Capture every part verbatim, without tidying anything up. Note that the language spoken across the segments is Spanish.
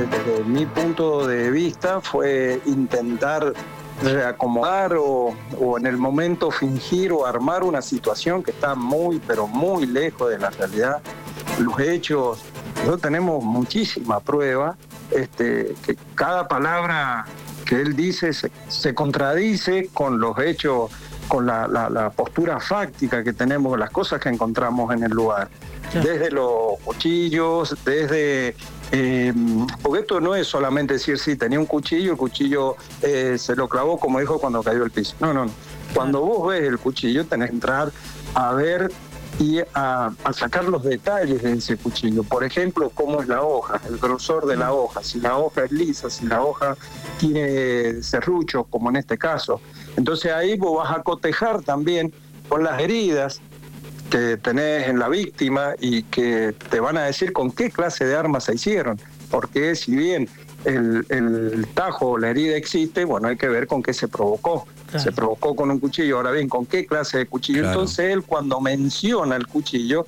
desde mi punto de vista fue intentar reacomodar o, o en el momento fingir o armar una situación que está muy, pero muy lejos de la realidad. Los hechos, nosotros tenemos muchísima prueba, este, que cada palabra que él dice se, se contradice con los hechos, con la, la, la postura fáctica que tenemos, las cosas que encontramos en el lugar. Desde los cuchillos, desde... Eh, porque esto no es solamente decir, sí, tenía un cuchillo, el cuchillo eh, se lo clavó, como dijo, cuando cayó al piso. No, no, no. Cuando vos ves el cuchillo, tenés que entrar a ver y a, a sacar los detalles de ese cuchillo. Por ejemplo, cómo es la hoja, el grosor de la hoja, si la hoja es lisa, si la hoja tiene serruchos, como en este caso. Entonces ahí vos vas a cotejar también con las heridas que tenés en la víctima y que te van a decir con qué clase de armas se hicieron, porque si bien el, el tajo o la herida existe, bueno, hay que ver con qué se provocó. Claro. Se provocó con un cuchillo, ahora bien, ¿con qué clase de cuchillo? Claro. Entonces él, cuando menciona el cuchillo,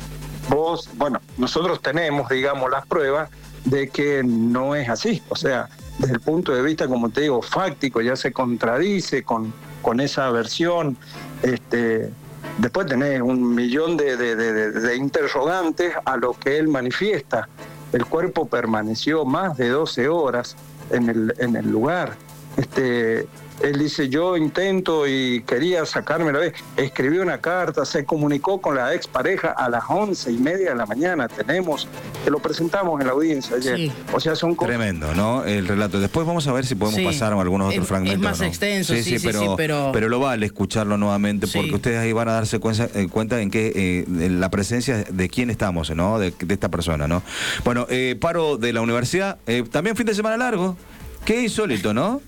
vos, bueno, nosotros tenemos, digamos, las pruebas de que no es así, o sea, desde el punto de vista, como te digo, fáctico, ya se contradice con, con esa versión. este Después tenés un millón de, de, de, de interrogantes a lo que él manifiesta. El cuerpo permaneció más de doce horas en el, en el lugar. Este, él dice, yo intento y quería sacármelo. Escribió una carta, se comunicó con la expareja a las once y media de la mañana. Tenemos, que lo presentamos en la audiencia ayer. Sí. O sea, son cosas... Tremendo, ¿no? El relato. Después vamos a ver si podemos sí. pasar algunos otros es, fragmentos. Es más ¿no? extenso, sí, sí, sí, pero, sí, pero... pero lo vale escucharlo nuevamente, sí. porque ustedes ahí van a darse cuenta, eh, cuenta en que eh, en la presencia de quién estamos, ¿no? De, de esta persona, ¿no? Bueno, eh, paro de la universidad, eh, también fin de semana largo. Qué insólito, ¿no?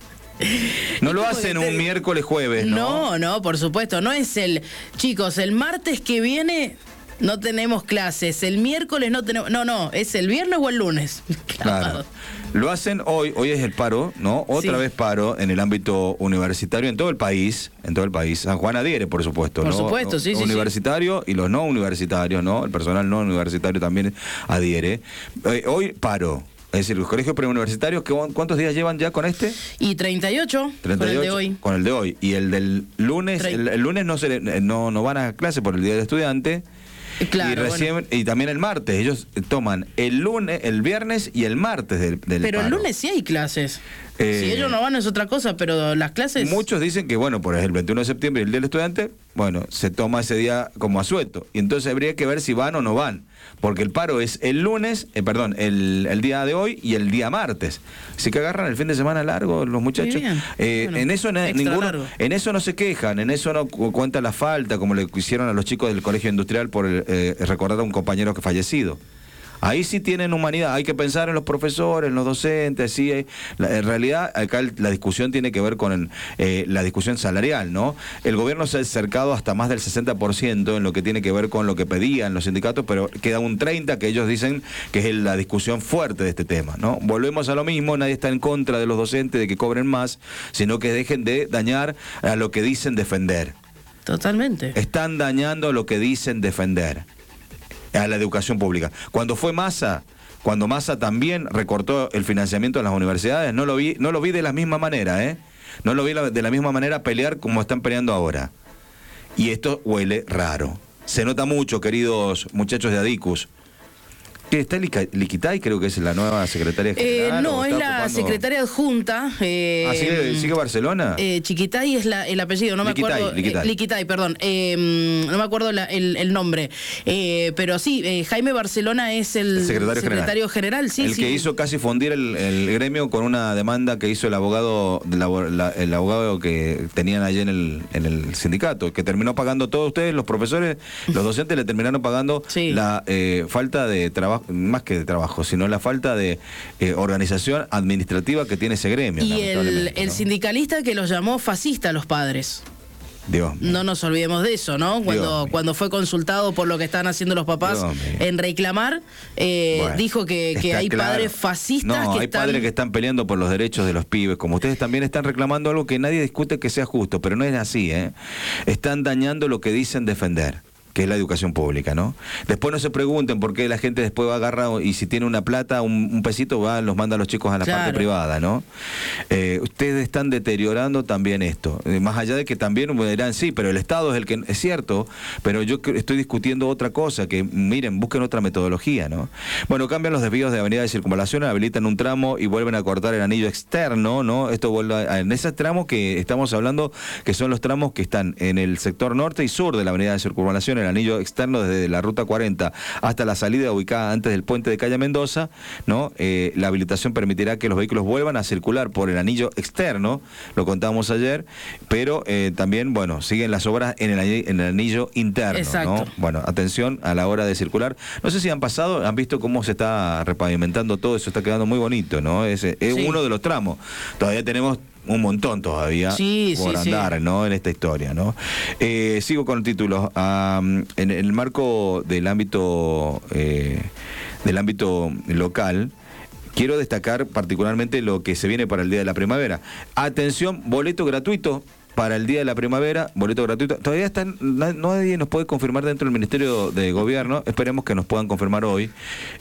No lo hacen un miércoles, jueves, ¿no? No, no, por supuesto. No es el... Chicos, el martes que viene no tenemos clases. El miércoles no tenemos... No, no, es el viernes o el lunes. Claro. Lo hacen hoy. Hoy es el paro, ¿no? Otra sí. vez paro en el ámbito universitario en todo el país. En todo el país. San Juan adhiere, por supuesto, por ¿no? Por supuesto, sí, sí. Universitario sí. y los no universitarios, ¿no? El personal no universitario también adhiere. Eh, hoy paro. Es decir, los colegios preuniversitarios, ¿cuántos días llevan ya con este? Y treinta y ocho, treinta y ocho con el de hoy. Con el de hoy. Y el del lunes, el, el lunes no, se, no, no van a clase por el Día del Estudiante. Claro, y recién bueno. y también el martes. Ellos toman el lunes, el viernes y el martes del, del Pero paro. el lunes sí hay clases. Eh, si ellos no van es otra cosa, pero las clases... Muchos dicen que, bueno, por el veintiuno de septiembre y el Día del Estudiante, bueno, se toma ese día como asueto. Y entonces habría que ver si van o no van. Porque el paro es el lunes, eh, perdón, el, el día de hoy y el día martes. Así que agarran el fin de semana largo los muchachos. Eh, bueno, en eso na, ninguno, largo. En eso no se quejan, en eso no cu cuenta la falta, como le hicieron a los chicos del colegio industrial por eh, recordar a un compañero que fallecido. Ahí sí tienen humanidad, hay que pensar en los profesores, en los docentes, sí. Hay, la, en realidad, acá el, la discusión tiene que ver con el, eh, la discusión salarial, ¿no? El gobierno se ha acercado hasta más del sesenta por ciento en lo que tiene que ver con lo que pedían los sindicatos, pero queda un treinta por ciento que ellos dicen que es la discusión fuerte de este tema, ¿no? Volvemos a lo mismo, nadie está en contra de los docentes de que cobren más, sino que dejen de dañar a lo que dicen defender. Totalmente. Están dañando lo que dicen defender a la educación pública. Cuando fue Massa, cuando Massa también recortó el financiamiento de las universidades, no lo vi, no lo vi de la misma manera, ¿eh? No lo vi de la misma manera pelear como están peleando ahora. Y esto huele raro. Se nota mucho, queridos muchachos de Adicus. ¿Qué está Liquitay? Creo que es la nueva secretaria general. Eh, no, es la ocupando... secretaria adjunta. Eh, ¿Ah, sigue, sigue Barcelona? Eh, Chiquitay es la, el apellido, no Liquitay, me acuerdo. Liquitay. Eh, Liquitay, perdón. Eh, no me acuerdo la, el, el nombre. Eh, pero sí, eh, Jaime Barcelona es el, el secretario, secretario general. general sí, el sí. que hizo casi fundir el, el gremio con una demanda que hizo el abogado, la, la, el abogado que tenían allí en el, en el sindicato, que terminó pagando todos ustedes, los profesores, los docentes le terminaron pagando sí. la eh, falta de trabajo, más que de trabajo, sino la falta de eh, organización administrativa que tiene ese gremio. Y el, el ¿no? sindicalista que los llamó fascista a los padres. Dios mío. No nos olvidemos de eso, ¿no? Cuando, cuando fue consultado por lo que están haciendo los papás en reclamar, eh, bueno, dijo que, que hay claro. padres fascistas no, que hay están... padres que están peleando por los derechos de los pibes, como ustedes también están reclamando algo que nadie discute que sea justo, pero no es así, ¿eh? Están dañando lo que dicen defender. que es la educación pública, ¿no? Después no se pregunten por qué la gente después va a agarrar y si tiene una plata, un, un pesito, va, los manda a los chicos a la Claro. parte privada, ¿no? Eh, ustedes están deteriorando también esto. Eh, más allá de que también me dirán, sí, pero el Estado es el que... Es cierto, pero yo cre- estoy discutiendo otra cosa, que miren, busquen otra metodología, ¿no? Bueno, cambian los desvíos de avenida de circunvalación, habilitan un tramo y vuelven a cortar el anillo externo, ¿no? Esto vuelve a, en ese tramo que estamos hablando, que son los tramos que están en el sector norte y sur de la avenida de circunvalación, el anillo externo desde la ruta cuarenta hasta la salida ubicada antes del puente de calle Mendoza, ¿no? Eh, la habilitación permitirá que los vehículos vuelvan a circular por el anillo externo, lo contábamos ayer, pero eh, también, bueno, siguen las obras en el, anillo- en el anillo interno, Exacto. ¿no? Bueno, atención a la hora de circular. No sé si han pasado, han visto cómo se está repavimentando todo, eso está quedando muy bonito, ¿no? Es, es Sí. uno de los tramos. Todavía tenemos un montón todavía Sí, por sí, andar, sí. ¿no? En esta historia, ¿no? Eh, sigo con el título. Ah, en el marco del ámbito eh, del ámbito local, quiero destacar particularmente lo que se viene para el Día de la Primavera. Atención, boleto gratuito para el Día de la Primavera, boleto gratuito. Todavía están, na- nadie nos puede confirmar dentro del Ministerio de Gobierno, esperemos que nos puedan confirmar hoy,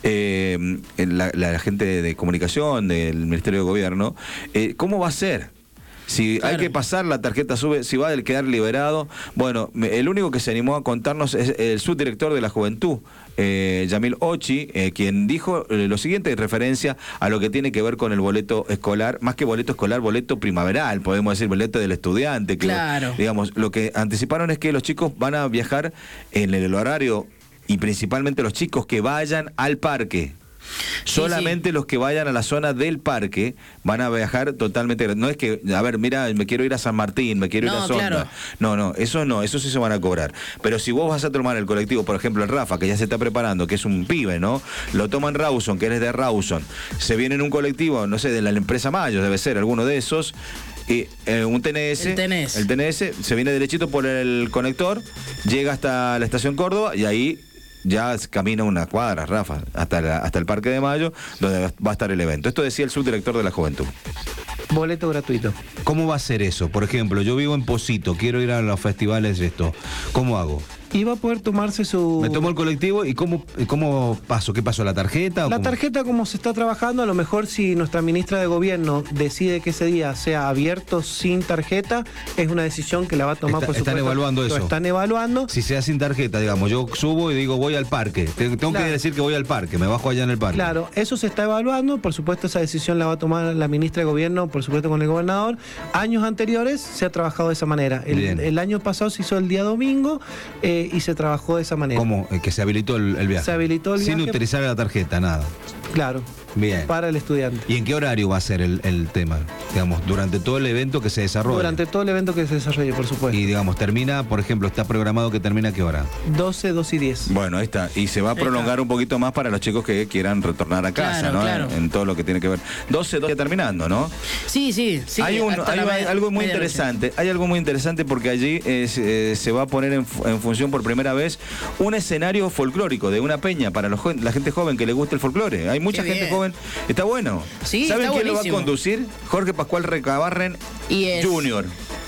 eh, la, la gente de comunicación del Ministerio de Gobierno, eh, ¿cómo va a ser? Si Claro. hay que pasar la tarjeta SUBE, si va a quedar liberado. Bueno, me- el único que se animó a contarnos es el subdirector de la Juventud, eh, Yamil Ochi, eh, quien dijo eh, lo siguiente en referencia a lo que tiene que ver con el boleto escolar, más que boleto escolar, boleto primaveral, podemos decir, boleto del estudiante. Que, Claro. digamos, lo que anticiparon es que los chicos van a viajar en el horario, y principalmente los chicos que vayan al parque. Solamente sí. los que vayan a la zona del parque van a viajar totalmente gratis. No es que, a ver, mira, me quiero ir a San Martín, me quiero ir No, a Sonda. claro. No, no, eso no, eso sí se van a cobrar. Pero si vos vas a tomar el colectivo, por ejemplo, el Rafa, que ya se está preparando, que es un pibe, ¿no? Lo toman Rawson, que eres de Rawson. Se viene en un colectivo, no sé, de la empresa Mayo, debe ser, alguno de esos. Y, eh, un T N S, El T N S. el T N S se viene derechito por el conector, llega hasta la estación Córdoba y ahí ya camina una cuadra, Rafa, hasta, la- hasta el Parque de Mayo, donde va a estar el evento. Esto decía el subdirector de la Juventud. Boleto gratuito. ¿Cómo va a ser eso? Por ejemplo, yo vivo en Posito, quiero ir a los festivales de esto. ¿Cómo hago? Y va a poder tomarse su... ¿Me tomo el colectivo y cómo, cómo paso? ¿Qué pasó? ¿La tarjeta? o La cómo? tarjeta, como se está trabajando, a lo mejor si nuestra ministra de Gobierno decide que ese día sea abierto sin tarjeta, es una decisión que la va a tomar, Está- por están supuesto. evaluando Lo eso. están evaluando. Si se da sin tarjeta, digamos, yo subo y digo voy al parque. Te- Tengo Claro. que decir que voy al parque, me bajo allá en el parque. Claro, eso se está evaluando, por supuesto esa decisión la va a tomar la ministra de Gobierno, por supuesto con el gobernador. Años anteriores se ha trabajado de esa manera. Bien. El, el año pasado se hizo el día domingo eh, y se trabajó de esa manera. ¿Cómo? Eh, Que se habilitó el, el viaje. Se habilitó el Sin viaje. utilizar la tarjeta, nada. Claro, Bien. para el estudiante. ¿Y en qué horario va a ser el, el tema? Digamos, durante todo el evento que se desarrolla. Durante todo el evento que se desarrolle, por supuesto. Y digamos, termina, por ejemplo, está programado que termina a qué hora. doce, doce y diez. Bueno, ahí está. Y se va a prolongar un poquito más para los chicos que quieran retornar a casa, Claro, ¿no? claro. En, en todo lo que tiene que ver. doce, doce terminando, ¿no? Sí, sí, sí. hay un- hasta hay la un- me- algo muy medianoche. interesante. Hay algo muy interesante porque allí eh, se, eh, se va a poner en, fu- en función por primera vez un escenario folclórico de una peña para los jo- la gente joven que le gusta el folclore. Hay mucha Qué gente bien. joven. Está bueno. Sí, ¿Saben está quién lo va a buenísimo. conducir? Jorge Pascual Recabarren Y es- Junior.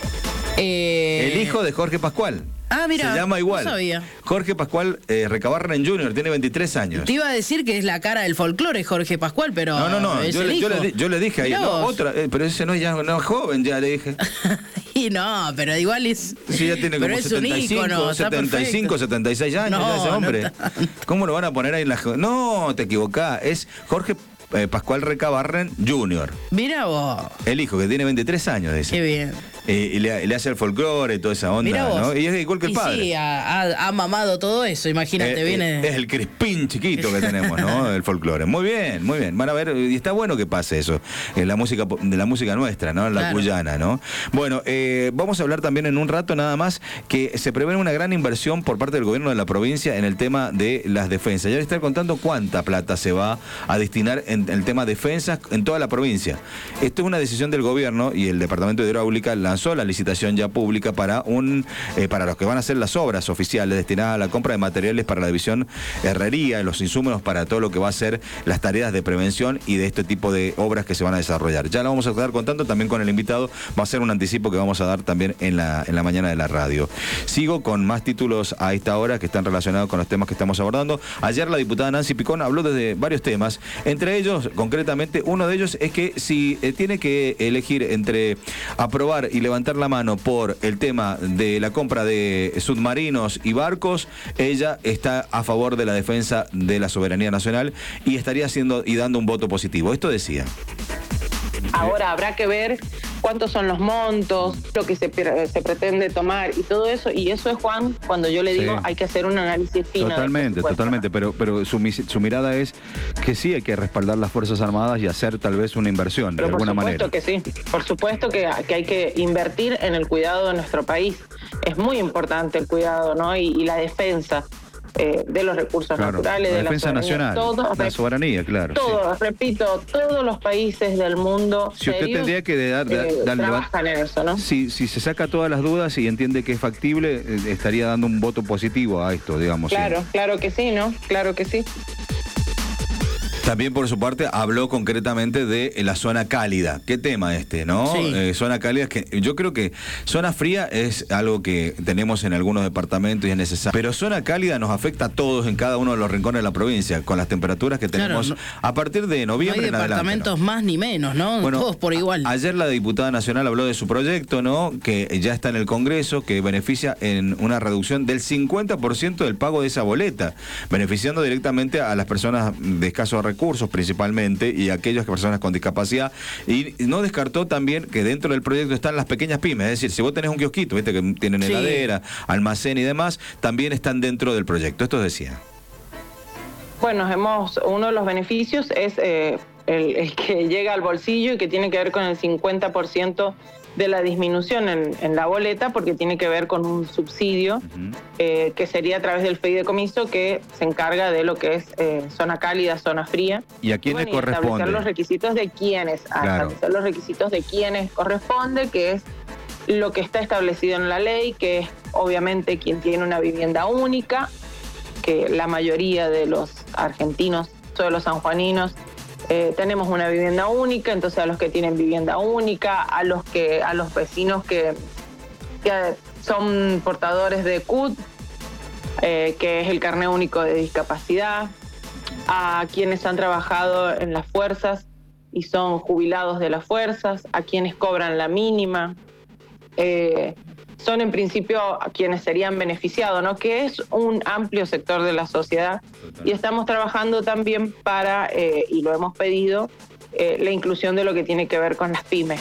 Eh, El hijo de Jorge Pascual. Ah, mira, Se llama igual. no sabía. Jorge Pascual eh, Recabarren Junior, tiene veintitrés años. Te iba a decir que es la cara del folclore Jorge Pascual, pero No, no, no. es Yo el le, yo, hijo. le, di- yo le dije ahí, Mirá no, vos. otra, eh, pero ese no es ya no es joven, ya le dije. Y no, pero igual es. Sí, ya tiene pero como es un setenta y cinco, ícono, está setenta y cinco, perfecto. setenta y seis años No, ya ese no hombre. tanto. ¿Cómo lo van a poner ahí en la... jo- No, te equivocás. Es Jorge eh, Pascual Recabarren Junior. Mira vos, El hijo, que tiene veintitrés años, dice. qué bien. Eh, y le, le hace el folclore y toda esa onda, Mira vos. ¿no? Y es igual que el Y padre. sí, ha, ha- ha mamado todo eso, imagínate, Eh, viene. eh, es el crispín chiquito que tenemos, ¿no? El folclore. Muy bien, muy bien. Van a ver, y está bueno que pase eso, en la música po- de la música nuestra, ¿no? La Claro. cuyana, ¿no? Bueno, eh, vamos a hablar también en un rato nada más que se prevé una gran inversión por parte del gobierno de la provincia en el tema de las defensas. Ya les estoy contando cuánta plata se va a destinar en el tema defensas en toda la provincia. Esto es una decisión del gobierno y el Departamento de Hidráulica la lanzó la licitación ya pública para un eh, para los que van a hacer las obras oficiales destinadas a la compra de materiales para la división herrería y los insumos para todo lo que va a ser las tareas de prevención y de este tipo de obras que se van a desarrollar. Ya lo vamos a estar contando también con el invitado, va a ser un anticipo que vamos a dar también en la, en la mañana de la radio. Sigo con más títulos a esta hora que están relacionados con los temas que estamos abordando. Ayer la diputada Nancy Picón habló de varios temas, entre ellos, concretamente, uno de ellos es que si eh, tiene que elegir entre aprobar y levantar la mano por el tema de la compra de submarinos y barcos, ella está a favor de la defensa de la soberanía nacional y estaría haciendo y dando un voto positivo. Esto decía. Ahora habrá que ver cuántos son los montos, lo que se, se pretende tomar y todo eso, y eso es, Juan, cuando yo le digo, sí, hay que hacer un análisis fino. Totalmente, totalmente, pero, pero su, su mirada es que sí hay que respaldar las Fuerzas Armadas y hacer tal vez una inversión, pero de alguna manera. Por supuesto que sí, por supuesto que, que hay que invertir en el cuidado de nuestro país. Es muy importante el cuidado, ¿no? Y, y la defensa. Eh, de los recursos claro, naturales, la de defensa la nacional, todo, la soberanía, claro. Todo, sí. Repito, todos los países del mundo si usted tendría que dar, eh, darle, trabajan en eso, ¿no? Si, si se saca todas las dudas y entiende que es factible, eh, estaría dando un voto positivo a esto, digamos. Claro, sí. claro que sí, ¿no? Claro que sí. También, por su parte, habló concretamente de la zona cálida. ¿Qué tema este, no? Sí. Eh, zona cálida, que yo creo que zona fría es algo que tenemos en algunos departamentos y es necesario. Pero zona cálida nos afecta a todos en cada uno de los rincones de la provincia, con las temperaturas que tenemos claro, no, a partir de noviembre en adelante. No hay departamentos ¿no? más ni menos, ¿no? Bueno, todos por igual. A, ayer la diputada nacional habló de su proyecto, ¿no? Que ya está en el Congreso, que beneficia en una reducción del cincuenta por ciento del pago de esa boleta, beneficiando directamente a las personas de escasos recursos, principalmente, y aquellas personas con discapacidad, y no descartó también que dentro del proyecto están las pequeñas pymes, es decir, si vos tenés un kiosquito, viste que tienen sí. heladera, almacén y demás, también están dentro del proyecto. Esto decía. Bueno, hemos uno de los beneficios es eh, el, el que llega al bolsillo y que tiene que ver con el cincuenta por ciento de la disminución en, en la boleta, porque tiene que ver con un subsidio uh-huh. eh, que sería a través del fideicomiso que se encarga de lo que es eh, zona cálida, zona fría. ¿Y a quiénes bueno, corresponde? Establecer los requisitos de quiénes, claro. establecer los requisitos de quiénes corresponde, que es lo que está establecido en la ley, que es obviamente quien tiene una vivienda única, que la mayoría de los argentinos, todos los sanjuaninos, Eh, tenemos una vivienda única, entonces a los que tienen vivienda única, a los que a los vecinos que, que son portadores de C U D, eh, que es el carnet único de discapacidad, a quienes han trabajado en las fuerzas y son jubilados de las fuerzas, a quienes cobran la mínima, eh, son en principio quienes serían beneficiados, ¿no? Que es un amplio sector de la sociedad. Y estamos trabajando también para, eh, y lo hemos pedido, eh, la inclusión de lo que tiene que ver con las pymes.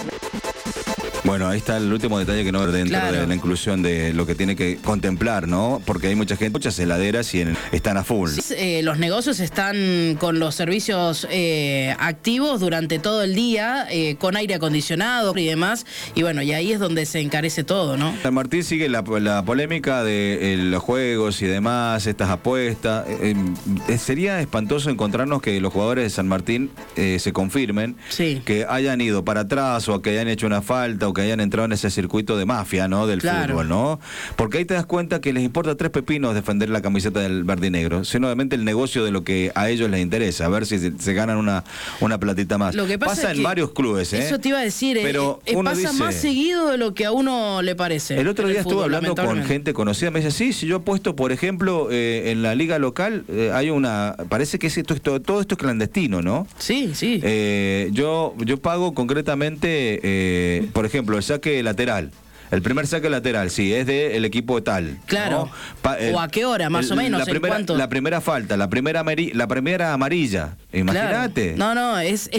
Bueno, ahí está el último detalle que no dentro claro. de la inclusión de lo que tiene que contemplar, ¿no? Porque hay mucha gente, muchas heladeras y en, están a full. Sí, eh, los negocios están con los servicios eh, activos durante todo el día, eh, con aire acondicionado y demás, y bueno, y ahí es donde se encarece todo, ¿no? San Martín sigue la, la polémica de eh, los juegos y demás, estas apuestas. Eh, eh, sería espantoso encontrarnos que los jugadores de San Martín eh, se confirmen, sí. que hayan ido para atrás o que hayan hecho una falta o que hayan entrado en ese circuito de mafia, ¿no? Del claro. fútbol, ¿no? Porque ahí te das cuenta que les importa tres pepinos defender la camiseta del verde y negro, sino obviamente el negocio de lo que a ellos les interesa, a ver si se, se ganan una, una platita más. Lo que pasa, pasa es en que varios clubes, ¿eh? Eso te iba a decir, pero eh, uno pasa dice, más seguido de lo que a uno le parece. El otro día estuve fútbol, hablando con gente conocida, me dice, sí, si yo apuesto, por ejemplo, eh, en la liga local, eh, hay una, parece que es esto, esto, todo esto es clandestino, ¿no? Sí, sí. Eh, yo, yo pago concretamente, eh, por ejemplo, el saque lateral. El primer saque lateral, sí, es del equipo tal. Claro. ¿no? Pa, el, ¿O a qué hora, más el, o menos? La primera, ¿en cuánto? la primera falta, la primera, ameri, la primera amarilla. Imagínate. Claro. No, no, es...